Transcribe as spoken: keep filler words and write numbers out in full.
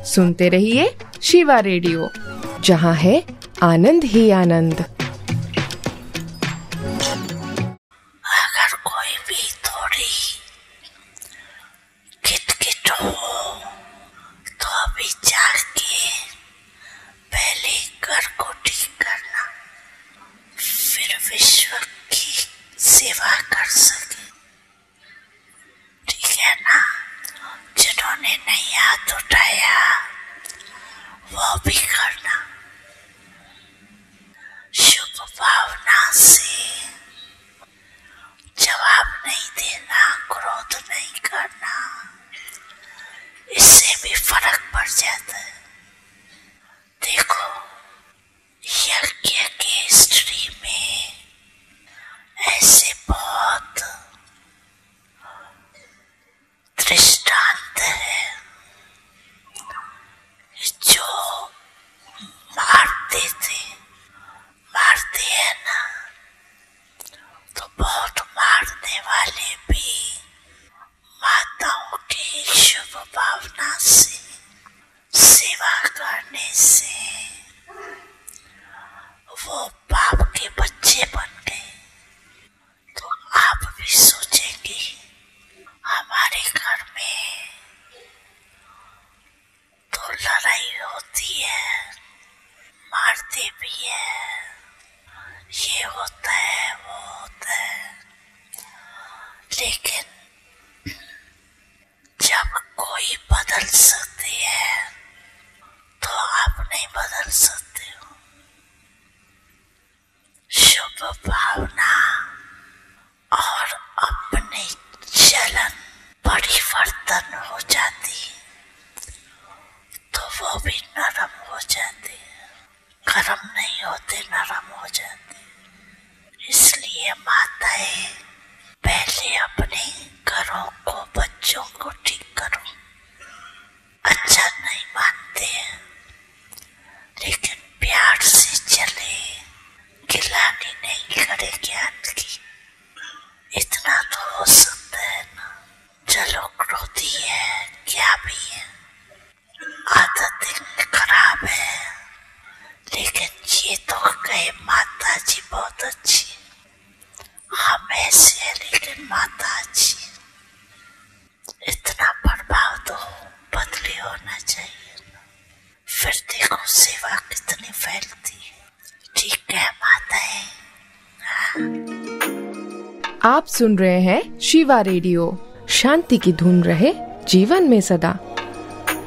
सुनते रहिए शिवा रेडियो, जहाँ है आनंद ही आनंद। अगर कोई भी थोड़ी किटकिट हो तो अभी जाके पहले घर को ठीक करना, फिर विश्व की सेवा कर सके। ठीक है ना? जिन्होंने नहीं हाथ उठाया वो भी करना। शुभ भावना से जवाब नहीं देना, क्रोध नहीं करना, इससे भी फर्क पड़ जाता है। देखो, यज्ञ के हिस्ट्री में ऐसे बहुत दृष्टांत है जो मारते थे, मारते हैं ना, तो बहुत मारने वाले भी माताओं की शुभ भावना से, सेवा करने से वो बाप के बच्चे बन गए। तो आप भी सोचेंगे, हमारे घर में तो लड़ाई होती है, मारते भी है, ये होता है वो होता है, लेकिन जब कोई बदल सकती है तो आप नहीं बदल सकते हो। शुभ भावना और अपनी चलन परिवर्तन हो जाती है तो वो भी नरम हो जाती है, गरम नहीं होते, नरम हो जाते। इसलिए माताएं पहले अपने घरों को, बच्चों को ठीक करो। अच्छा नहीं मानते हैं लेकिन प्यार से चले, गिलानी नहीं करे ज्ञान की, इतना तो हो सकता है ना। चलो, क्रोधी है, क्या भी है, आदतें खराब है, लेकिन ये तो कहे माता जी बहुत अच्छी, हम ऐसे हैं लेकिन माता अच्छी। इतना प्रभाव तो बदले होना चाहिए ना। फिर देखो सेवा कितनी फैलती है। ठीक है माताएं। आप सुन रहे हैं शिवा रेडियो। शांति की धुन रहे जीवन में सदा।